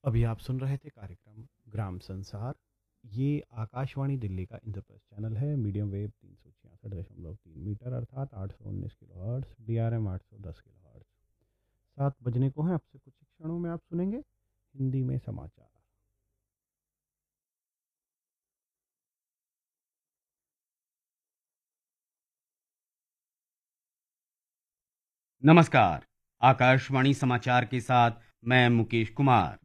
अभी आप सुन रहे थे कार्यक्रम ग्राम संसार। ये आकाशवाणी दिल्ली का इंद्रप्रस्थ चैनल है। मीडियम वेव 366.3 मीटर अर्थात 819 किलोहर्ट्ज़, DRM 810 किलोहर्ट्ज़। 7 बजने को हैं। अब से कुछ क्षणों में आप सुनेंगे हिंदी में समाचार। नमस्कार। आकाशवाणी समाचार के साथ मैं मुकेश कुमार।